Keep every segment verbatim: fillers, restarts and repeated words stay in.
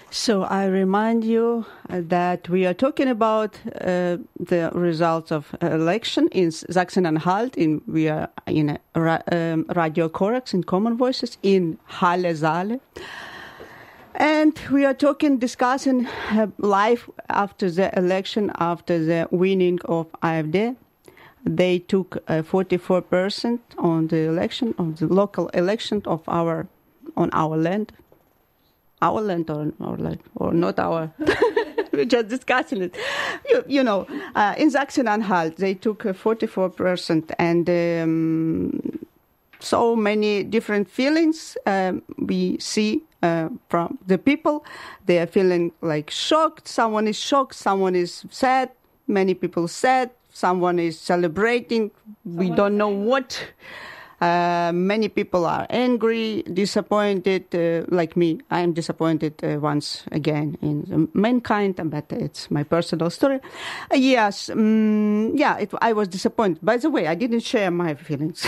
So I remind you that we are talking about uh, the results of election in Sachsen-Anhalt. In we are in a, um, Radio Korax in Common Voices in Halle Saale. And we are talking, discussing uh, life after the election, after the winning of AfD. They took uh, forty-four percent on the election, on the local election of our, on our land. Our land or our land, or not our. We're just discussing it. You, you know, uh, in Sachsen-Anhalt, they took uh, forty-four percent, and um, so many different feelings um, we see uh, from the people. They are feeling like shocked. Someone is shocked. Someone is sad. Many people sad. Someone is celebrating. We don't know what. Uh, many people are angry, disappointed, uh, like me. I am disappointed uh, once again in mankind, but it's my personal story. Uh, yes, um, yeah, it, I was disappointed. By the way, I didn't share my feelings.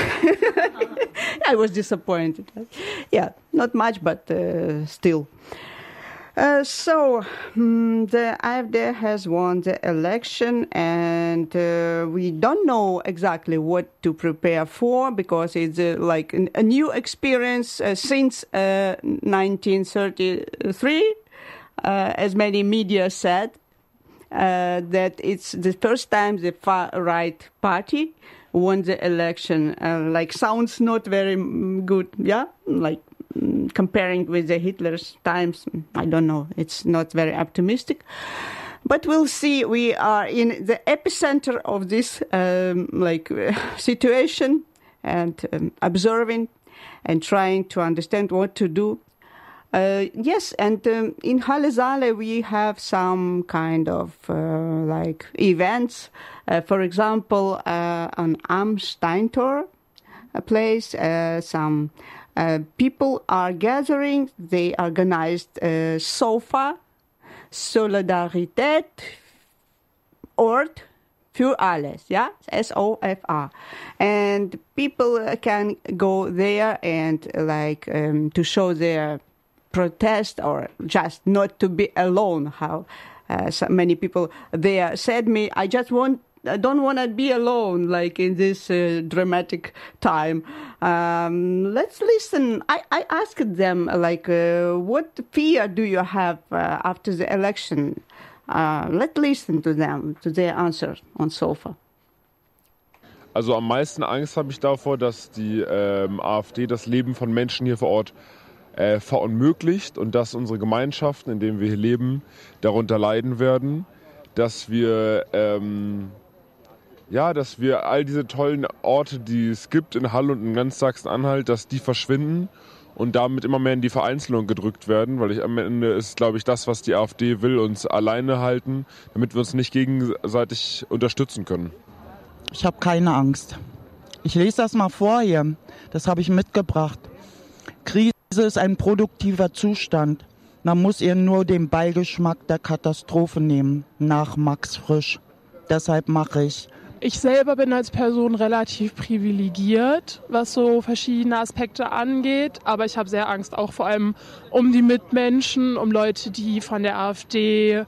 I was disappointed. Yeah, not much, but uh, still. Uh, so um, the AfD has won the election, and uh, we don't know exactly what to prepare for, because it's uh, like an, a new experience uh, since uh, nineteen thirty-three, uh, as many media said, uh, that it's the first time the far-right party won the election. Uh, like, sounds not very good, yeah? Like, comparing with the Hitler's times, I don't know. It's not very optimistic. But we'll see. We are in the epicenter of this um, like uh, situation, and um, observing and trying to understand what to do. Uh, yes, and um, in Halle Saale we have some kind of uh, like events. Uh, for example, uh, on Am Steintor, a place, uh, some Uh, people are gathering. They organized a SOFA, Solidarität, Ort für alles, yeah, S O F A, and people can go there and like um, to show their protest, or just not to be alone. How uh, so many people there said me, I just want. I don't want to be alone, like in this uh, dramatic time. Um, let's listen. I, I asked them, like, uh, what fear do you have uh, after the election? Uh, let's listen to them, to their answers on SOFA. Also am meisten Angst habe ich davor, dass die ähm, AfD das Leben von Menschen hier vor Ort äh, verunmöglicht und dass unsere Gemeinschaften, in denen wir hier leben, darunter leiden werden, dass wir... Ähm, Ja, dass wir all diese tollen Orte, die es gibt in Halle und in ganz Sachsen-Anhalt, dass die verschwinden und damit immer mehr in die Vereinzelung gedrückt werden, weil ich am Ende ist, glaube ich, das, was die AfD will, uns alleine halten, damit wir uns nicht gegenseitig unterstützen können. Ich habe keine Angst. Ich lese das mal vor hier. Das habe ich mitgebracht. Krise ist ein produktiver Zustand. Man muss ihr nur den Beigeschmack der Katastrophe nehmen, nach Max Frisch. Deshalb mache ich. Ich selber bin als Person relativ privilegiert, was so verschiedene Aspekte angeht. Aber ich habe sehr Angst auch vor allem um die Mitmenschen, um Leute, die von der AfD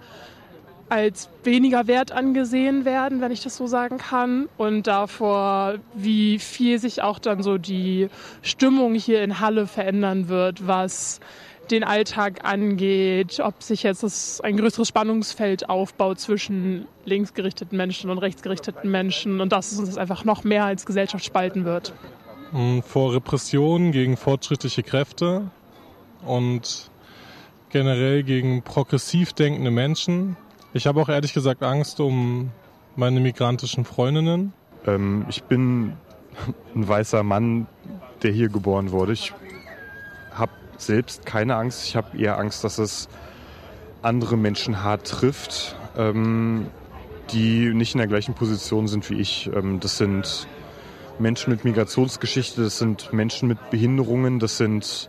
als weniger wert angesehen werden, wenn ich das so sagen kann. Und davor, wie viel sich auch dann so die Stimmung hier in Halle verändern wird, was den Alltag angeht, ob sich jetzt das ein größeres Spannungsfeld aufbaut zwischen linksgerichteten Menschen und rechtsgerichteten Menschen und dass es uns einfach noch mehr als Gesellschaft spalten wird. Vor Repressionen gegen fortschrittliche Kräfte und generell gegen progressiv denkende Menschen. Ich habe auch ehrlich gesagt Angst um meine migrantischen Freundinnen. Ähm, ich bin ein weißer Mann, der hier geboren wurde. Ich habe selbst keine Angst. Ich habe eher Angst, dass es andere Menschen hart trifft, ähm, die nicht in der gleichen Position sind wie ich. Ähm, das sind Menschen mit Migrationsgeschichte, das sind Menschen mit Behinderungen, das sind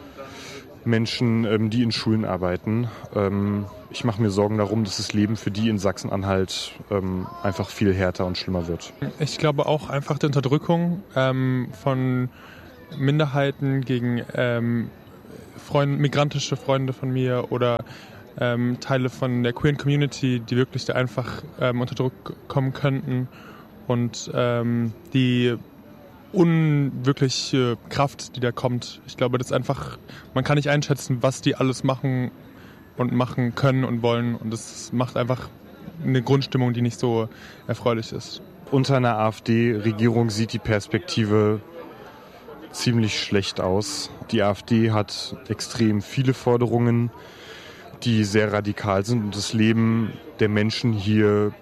Menschen, ähm, die in Schulen arbeiten. Ähm, ich mache mir Sorgen darum, dass das Leben für die in Sachsen-Anhalt ähm, einfach viel härter und schlimmer wird. Ich glaube auch einfach die Unterdrückung ähm, von Minderheiten gegen ähm, Freund, migrantische Freunde von mir oder ähm, Teile von der queeren Community, die wirklich da einfach ähm, unter Druck kommen könnten und ähm, die unwirkliche Kraft, die da kommt. Ich glaube, das ist einfach, man kann nicht einschätzen, was die alles machen und machen können und wollen und das macht einfach eine Grundstimmung, die nicht so erfreulich ist. Unter einer AfD-Regierung sieht die Perspektive ziemlich schlecht aus. Die AfD hat extrem viele Forderungen, die sehr radikal sind und das Leben der Menschen hier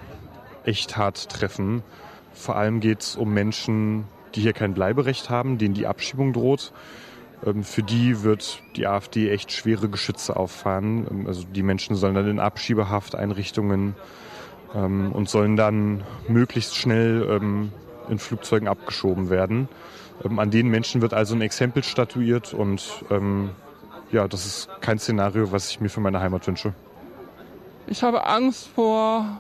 echt hart treffen. Vor allem geht es um Menschen, die hier kein Bleiberecht haben, denen die Abschiebung droht. Für die wird die AfD echt schwere Geschütze auffahren. Also die Menschen sollen dann in Abschiebehafteinrichtungen ähm, und sollen dann möglichst schnell ähm, in Flugzeugen abgeschoben werden. Ähm, an den Menschen wird also ein Exempel statuiert und ähm, ja, das ist kein Szenario, was ich mir für meine Heimat wünsche. Ich habe Angst vor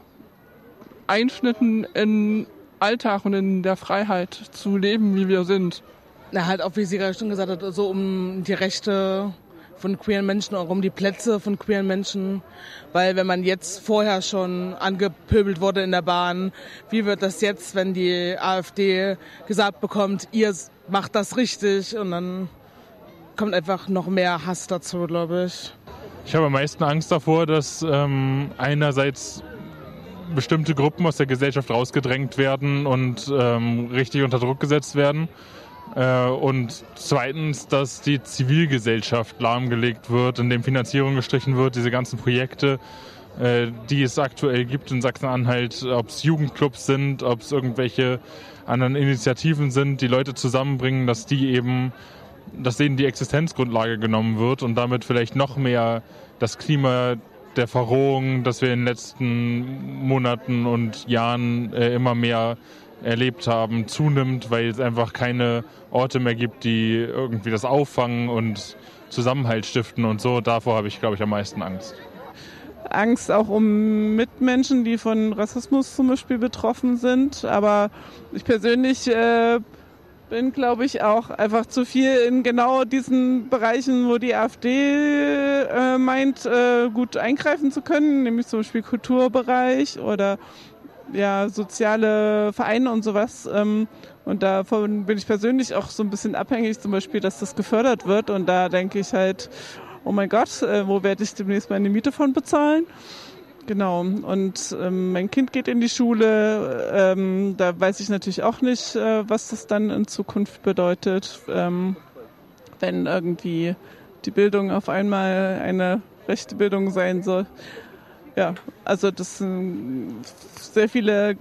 Einschnitten in Alltag und in der Freiheit zu leben, wie wir sind. Na, halt auch, wie sie gerade schon gesagt hat, so um die Rechte von queeren Menschen, auch um die Plätze von queeren Menschen. Weil wenn man jetzt vorher schon angepöbelt wurde in der Bahn, wie wird das jetzt, wenn die AfD gesagt bekommt, ihr macht das richtig? Und dann kommt einfach noch mehr Hass dazu, glaube ich. Ich habe am meisten Angst davor, dass ähm, einerseits bestimmte Gruppen aus der Gesellschaft rausgedrängt werden und ähm, richtig unter Druck gesetzt werden. Äh, und zweitens, dass die Zivilgesellschaft lahmgelegt wird, indem Finanzierung gestrichen wird, diese ganzen Projekte, äh, die es aktuell gibt in Sachsen-Anhalt, ob es Jugendclubs sind, ob es irgendwelche anderen Initiativen sind, die Leute zusammenbringen, dass die eben, dass denen die Existenzgrundlage genommen wird und damit vielleicht noch mehr das Klima der Verrohung, das wir in den letzten Monaten und Jahren äh, immer mehr erlebt haben, zunimmt, weil es einfach keine Orte mehr gibt, die irgendwie das auffangen und Zusammenhalt stiften und so. Davor habe ich, glaube ich, am meisten Angst. Angst auch um Mitmenschen, die von Rassismus zum Beispiel betroffen sind. Aber ich persönlich äh, bin, glaube ich, auch einfach zu viel in genau diesen Bereichen, wo die AfD äh, meint, äh, gut eingreifen zu können, nämlich zum Beispiel Kulturbereich oder ja, soziale Vereine und sowas. Ähm, und davon bin ich persönlich auch so ein bisschen abhängig, zum Beispiel, dass das gefördert wird. Und da denke ich halt, oh mein Gott, äh, wo werde ich demnächst meine Miete von bezahlen? Genau. Und ähm, mein Kind geht in die Schule. Ähm, da weiß ich natürlich auch nicht, äh, was das dann in Zukunft bedeutet, ähm, wenn irgendwie die Bildung auf einmal eine rechte Bildung sein soll. Ja, also das sind sehr viele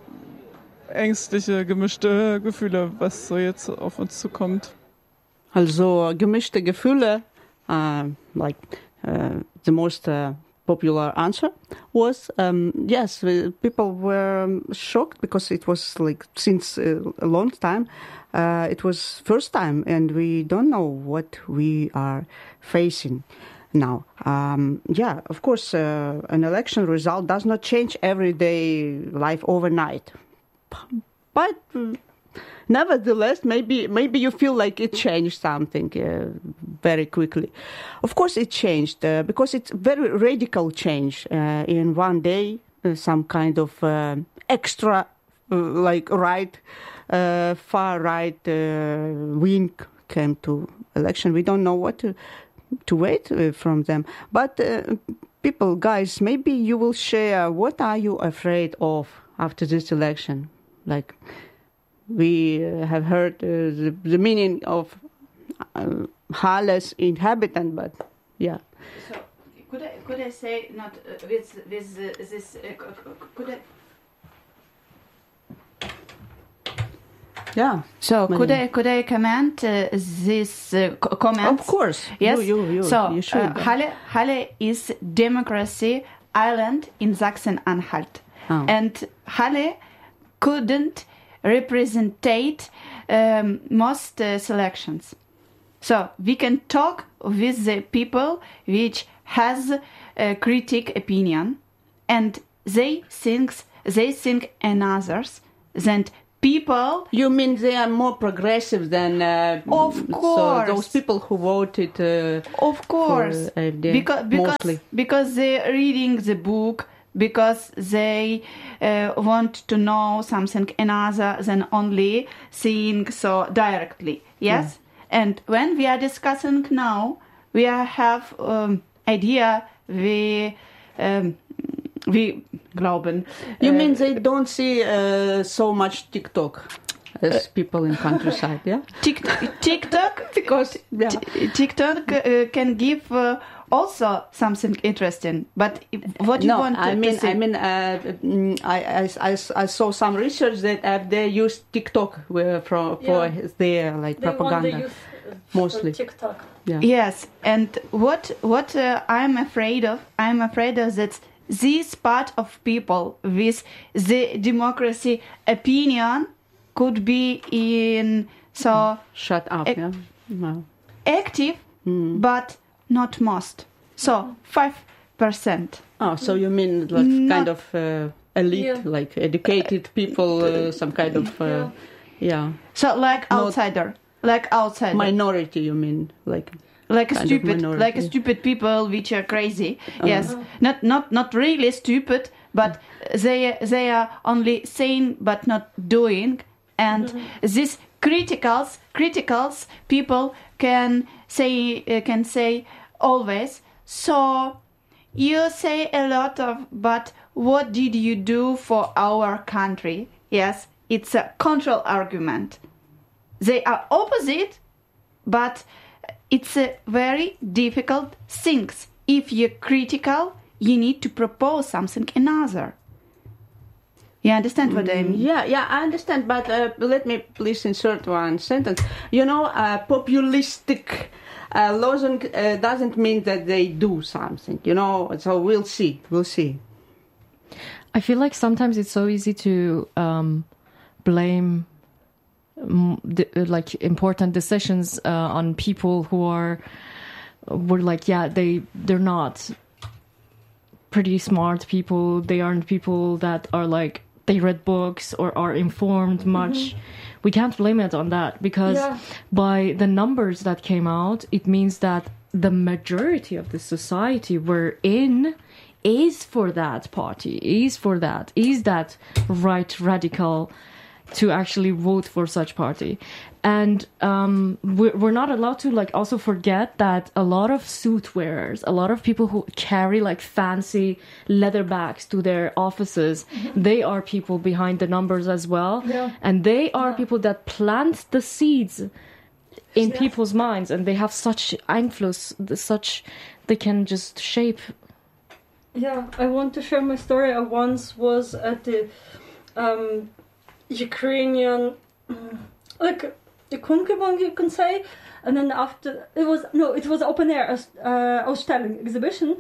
ängstliche, gemischte Gefühle, was so jetzt auf uns zukommt. Also gemischte Gefühle, uh, like uh, the most uh, popular answer was um, yes, people were shocked because it was like since a long time. Uh, it was first time, and we don't know what we are facing now. Um, yeah, of course, uh, an election result does not change everyday life overnight, but uh, nevertheless, maybe maybe you feel like it changed something uh, very quickly. Of course, it changed uh, because it's very radical change. Uh, in one day, uh, some kind of uh, extra, uh, like right, uh, far right uh, wing came to election. We don't know what to. to wait uh, from them. But uh, people, guys, maybe you will share what are you afraid of after this election? Like we uh, have heard uh, the, the meaning of uh, Halle's inhabitant, but yeah. So could I could I say not uh, with with uh, this uh, could I Yeah. So could I could I comment uh, this uh, comment? Of course. Yes. You, you, you, so you should. Uh, Halle Halle is democracy island in Sachsen-Anhalt, oh. and Halle couldn't representate um, most uh, selections. So we can talk with the people which has a critic opinion, and they think they think in others than people. You mean they are more progressive than? Uh, Of course. So those people who voted. Uh, of course. For, uh, because because mostly. because they're reading the book. Because they uh, want to know something another than only seeing so directly. Yes. Yeah. And when we are discussing now, we have um, idea we um, we glauben. You uh, mean they don't see uh, so much TikTok as people in countryside? Yeah. TikTok, TikTok because yeah. t- TikTok uh, can give uh, also something interesting. But if, what you no, want to, I mean, to say? I mean, uh, mm, I, I, I, I saw some research that uh, they use TikTok uh, for for Yeah. their like They propaganda want the youth, uh, mostly. TikTok. Yeah. Yes, and what what uh, I'm afraid of, I'm afraid of that this part of people with the democracy opinion could be in so shut up, ac- yeah, no. active, mm. but not most. So five percent. Oh, so you mean like Not- kind of uh, elite, Yeah. like educated people, uh, some kind of uh, Yeah. yeah. So like Not- outsider, like outsider. Minority, you mean, like like a kind of stupid minority. like a stupid people which are crazy. Uh-huh. Yes, not not not really stupid, but they they are only saying but not doing, and these criticals criticals people can say uh, can say always. So you say a lot of, but what did you do for our country? Yes, it's a control argument. They are opposite, but it's a very difficult things. If you're critical, you need to propose something another. You understand what I mean? Yeah, yeah, I understand, but uh, let me please insert one sentence. You know, uh, populistic uh, logic uh, doesn't mean that they do something, you know, so we'll see, we'll see. I feel like sometimes it's so easy to um, blame mm, the, like important decisions uh, on people who are were like yeah they they're not pretty smart people. They aren't people that are like they read books or are informed much. Mm-hmm. We can't blame it on that because yeah. by the numbers that came out, it means that the majority of the society we're in is for that party, is for that, is that right radical to actually vote for such party. And um, we're, we're not allowed to like also forget that a lot of suit wearers, a lot of people who carry like fancy leather bags to their offices, mm-hmm. they are people behind the numbers as well. Yeah. And they are yeah. people that plant the seeds in yeah. people's minds, and they have such influence, such, they can just shape. Yeah, I want to share my story. I once was at the um, Ukrainian, like, the Kungebang, you can say, and then after it was no, it was open air uh, Ausstellung exhibition,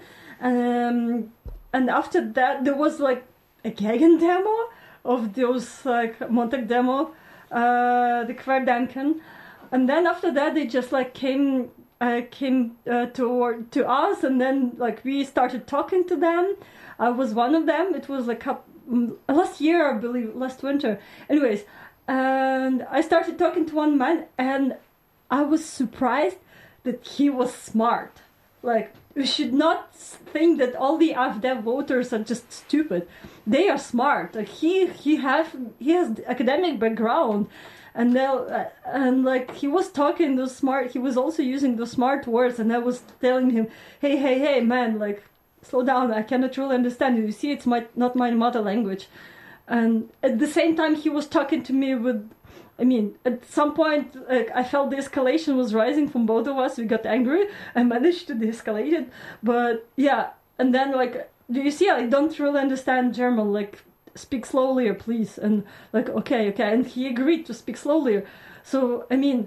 um, and after that there was like a Gegen demo of those like Montag demo, uh, the Querdenken, and then after that they just like came uh, came uh, to to us, and then like we started talking to them. I was one of them. It was like a, last year, I believe, last winter. Anyways. And I started talking to one man, and I was surprised that he was smart. Like, you should not think that all the A F D voters are just stupid. They are smart. Like he, he has, he has academic background, and now, uh, and like he was talking those smart. He was also using those smart words, and I was telling him, "Hey, hey, hey, man! Like, slow down. I cannot truly understand you. You see, it's my not my mother language." And at the same time, he was talking to me with, I mean, at some point, like, I felt the escalation was rising from both of us. We got angry. I managed to de-escalate it. But yeah, and then, like, do you see, I don't really understand German. Like, speak slowly, please. And, like, okay, okay. And he agreed to speak slowly. So, I mean,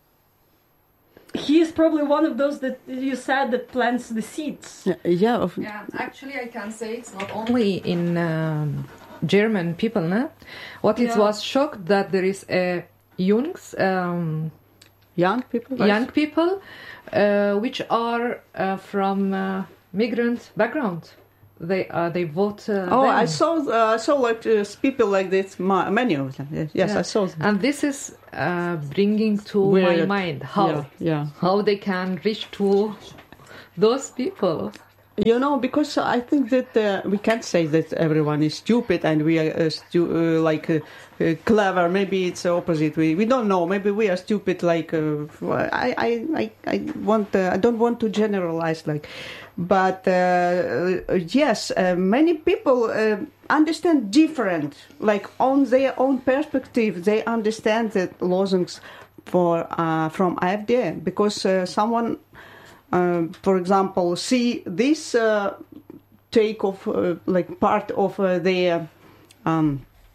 he is probably one of those that you said that plants the seeds. Yeah, yeah. yeah actually, I can say it's not only in... Um, German people, no? What yeah. it was shocked that there is a youngs, um, young people, young people, uh, which are uh, from uh, migrant background. they uh, they vote. Uh, oh, them. I saw uh, I saw like uh, people like this. Ma- many of them. Yes, Yeah. I saw them. And this is uh, bringing to Weird. my mind how Yeah, yeah. how they can reach to those people. You know, because I think that uh, we can't say that everyone is stupid and we are uh, stu- uh, like uh, uh, clever. Maybe it's the opposite. We we don't know. Maybe we are stupid. Like uh, I I I I want uh, I don't want to generalize. Like, but uh, uh, yes, uh, many people uh, understand different. Like on their own perspective, they understand that lozungs for uh, from A F D because uh, someone. Uh, for example, see this uh, take of uh, like part of uh, their um,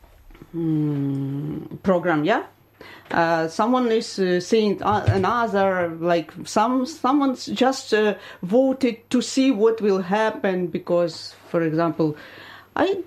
mm, program, yeah. Uh, someone is uh, seeing uh, another, like some someone's just uh, voted to see what will happen because, for example, I.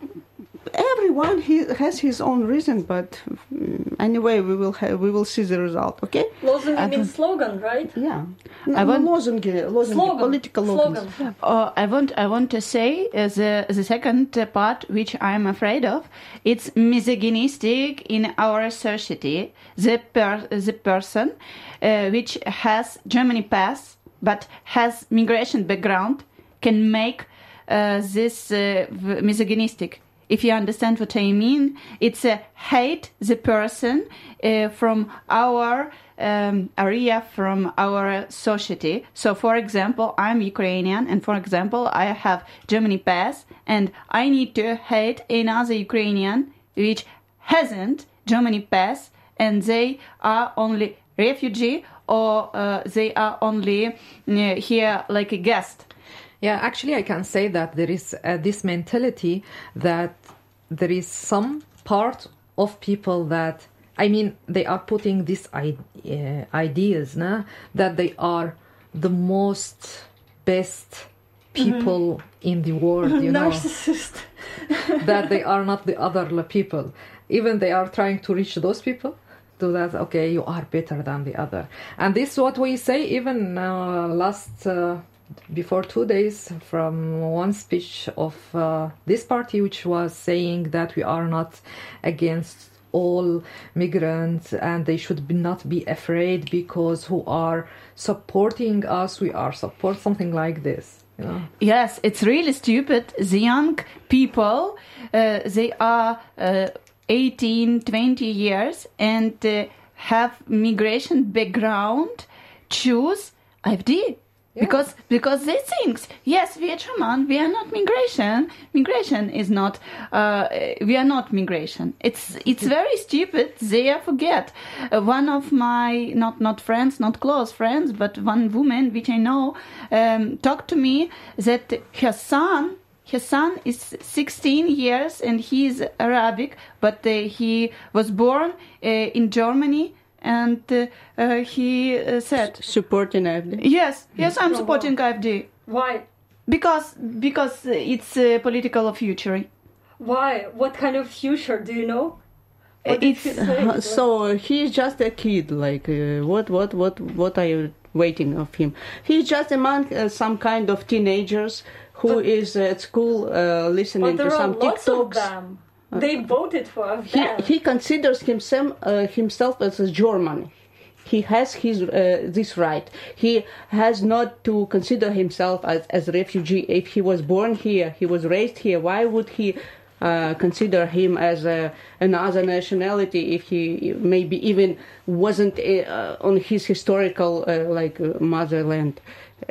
Everyone he has his own reason, but mm, anyway, we will have, we will see the result. Okay. Lozungi means slogan, right? Yeah. I want lozungi, lozungi, Slogan. political slogans. Slogan. Uh, I want I want to say uh, the the second uh, part, which I'm afraid of, it's misogynistic in our society. The per, the person uh, which has Germany pass but has migration background can make uh, this uh, v- misogynistic. If you understand what I mean, it's a hate the person uh, from our um, area, from our society. So, for example, I'm Ukrainian, and for example, I have Germany pass, and I need to hate another Ukrainian which hasn't Germany pass, and they are only refugee or uh, they are only uh, here like a guest. Yeah, actually, I can say that there is uh, this mentality that there is some part of people that, I mean, they are putting these I- uh, ideas, nah, that they are the most best people mm-hmm. in the world, you know. Narcissist. That they are not the other people. Even they are trying to reach those people. Do that, okay, you are better than the other. And this is what we say even uh, last... Uh, before two days from one speech of uh, this party which was saying that we are not against all migrants and they should be not be afraid because who are supporting us, we are support something like this. You know? Yes, it's really stupid. The young people, uh, they are uh, eighteen, twenty years and uh, have migration background, choose A F D. Yeah. Because because they think, yes, we are German, we are not migration. Migration is not, uh, we are not migration. It's it's very stupid. They forget. Uh, one of my, not not friends, not close friends, but one woman which I know, um, talked to me that her son, her son is sixteen years and he is Arabic, but uh, he was born uh, in Germany. And uh, uh, he uh, said, supporting A F D. Yes, yes, I'm supporting A F D. Why? Because because it's a political future. Why? What kind of future do you know? What It's uh, so he's just a kid. Like uh, what what what what are you waiting of him? He's just among uh, some kind of teenagers who but, is at school uh, listening but there to are some lots TikToks. Of them. They voted for he, them. He considers himself uh, himself as a German. He has his uh, this right. He has not to consider himself as as a refugee. If he was born here, he was raised here. Why would he uh, consider him as a, another nationality if he maybe even wasn't uh, on his historical uh, like uh, motherland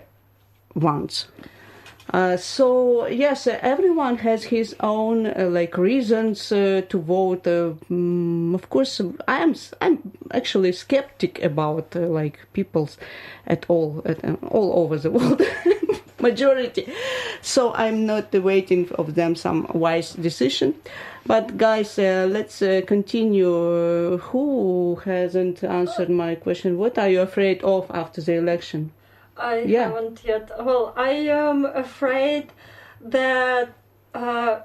once? Uh, so yes, uh, everyone has his own uh, like reasons uh, to vote. Uh, mm, of course, I am I'm actually skeptic about uh, like people's at all at, uh, all over the world, majority. So I'm not uh, waiting of them some wise decision. But guys, uh, let's uh, continue. Uh, who hasn't answered my question? What are you afraid of after the election? I yeah. haven't yet. Well, I am afraid that uh,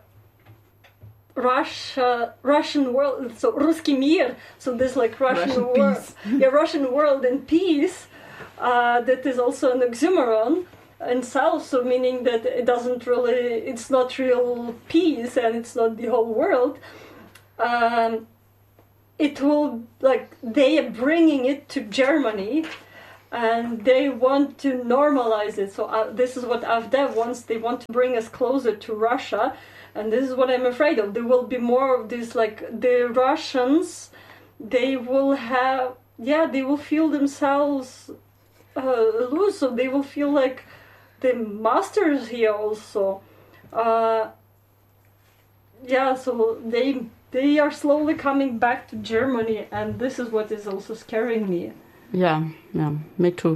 Russia, Russian world, so Ruski Mir, so this like Russian, Russian world, peace. yeah, Russian world in peace. Uh, that is also an oxymoron. Uh, in south, so meaning that it doesn't really, it's not real peace and it's not the whole world. Um, it will, like, they are bringing it to Germany and they want to normalize it. So uh, this is what AfD wants. They want to bring us closer to Russia. And this is what I'm afraid of. There will be more of this, like, the Russians, they will have, yeah, they will feel themselves uh, loose. So they will feel like the masters here also. Uh, yeah, so they they are slowly coming back to Germany. And this is what is also scaring me. Yeah, yeah, me too.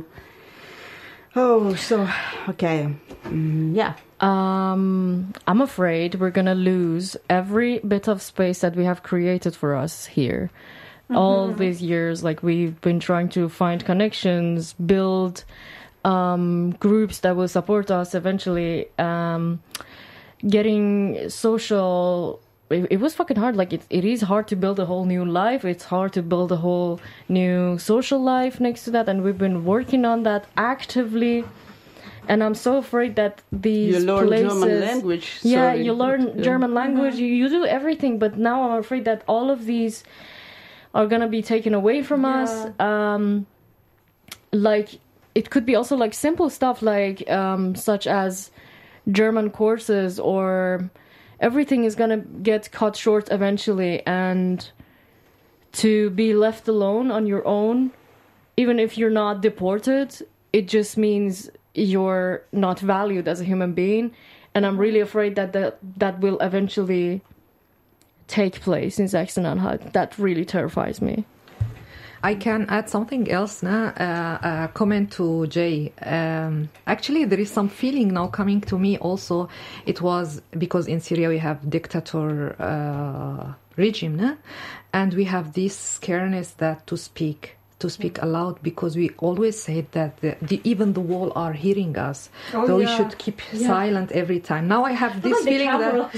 Oh, so, okay, mm, yeah. Um, I'm afraid we're gonna lose every bit of space that we have created for us here. Mm-hmm. All these years, like, we've been trying to find connections, build um, groups that will support us eventually, um, getting social... It, it was fucking hard. Like, it, it is hard to build a whole new life. It's hard to build a whole new social life next to that. And we've been working on that actively. And I'm so afraid that these you learn places... German language. Yeah, sorry. you learn Yeah. German language. You, you do everything. But now I'm afraid that all of these are going to be taken away from Yeah. us. Um, like, it could be also, like, simple stuff, like, um, such as German courses, or... Everything is going to get cut short eventually, and to be left alone on your own, even if you're not deported, it just means you're not valued as a human being. And I'm really afraid that that, that will eventually take place in Sachsen-Anhalt. That really terrifies me. I can add something else now, uh, a comment to Jay. Um, actually, there is some feeling now coming to me also. It was because in Syria we have dictator uh, regime, nah? And we have this scareness that to speak, to speak aloud, because we always said that the, the, even the wall are hearing us. Oh, so yeah. we should keep Yeah. silent every time. Now I have this Oh, the feeling camera.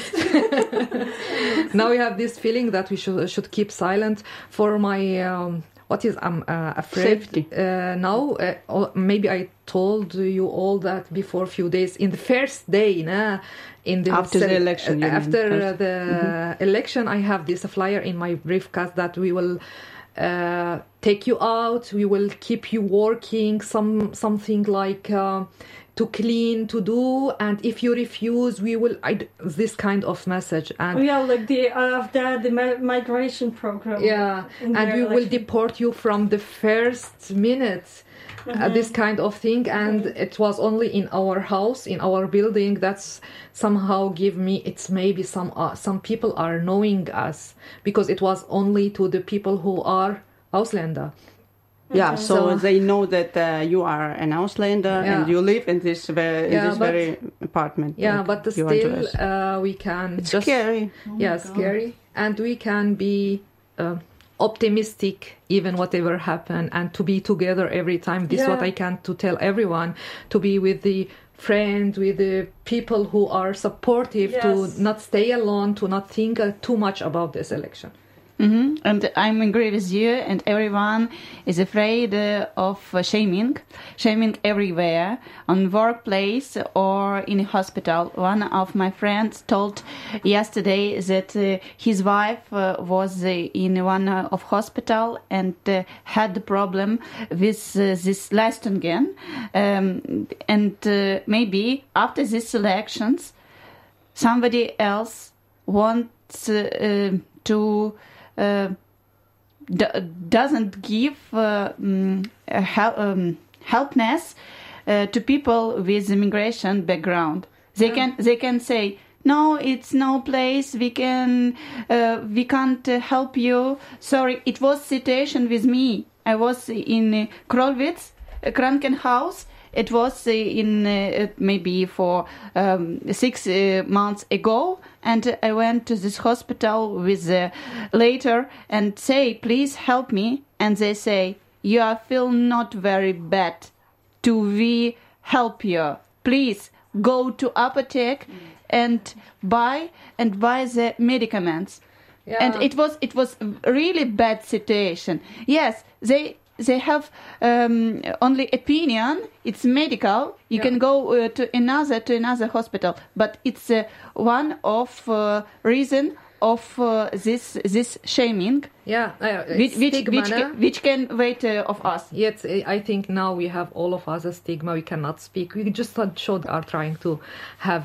that now we have this feeling that we should should keep silent for my. Um, What is I'm uh, afraid Safety. uh, now? Uh, or maybe I told you all that before a few days. In the first day, nah, in the After the election, uh, you mean, after uh, first. the Mhm. election, I have this flyer in my briefcase that we will uh, take you out. We will keep you working. Some something like. Uh, to clean, to do, and if you refuse, we will. I, this kind of message, and Oh, yeah, like the uh, the, the mi- migration program. yeah, in and their we will election. deport you from the first minute. Uh, Mhm. this kind of thing, and it was only in our house, in our building. That's somehow give me. It's maybe some uh, some people are knowing us, because it was only to the people who are Ausländer. Yeah, so, So- they know that uh, you are an Auslander Yeah. and you live in this very, in Yeah, this but- very apartment. Yeah, like but you want to still, us. uh, we can It's just scary. yeah, scary, and we can be uh, optimistic, even whatever happen, and to be together every time. This is what Yeah. I can to tell everyone, to be with the friends, with the people who are supportive, Yes. to not stay alone, to not think uh, too much about this election. Mm-hmm. And I'm agree with you, and everyone is afraid uh, of uh, shaming, shaming everywhere, on workplace or in a hospital. One of my friends told yesterday that uh, his wife uh, was uh, in one uh, of hospital and uh, had the problem with uh, this Leistungen, um, and uh, maybe after these elections, somebody else wants uh, uh, to. Uh, d- doesn't give uh, um, help, um, helpness uh, to people with immigration background. They can they can say no, it's no place. We can uh, we can't uh, help you. Sorry, it was situation with me. I was in uh, Krolwitz, a Krankenhaus. It was uh, in uh, maybe for um, six uh, months ago, and I went to this hospital with uh, later and say, please help me. And they say, you are feel not very bad. Do we help you? Please go to apotheke mm. and buy and buy the medicaments. Yeah. And it was it was really bad situation. Yes, they they have um, only opinion. It's medical. You Yeah. can go uh, to another to another hospital, but it's uh, one of uh, reason of uh, this this shaming. Yeah, uh, which which stigma, which, no? can, which can wait uh, of us. Yet I think now we have all of us a stigma. We cannot speak. We just not show are trying to have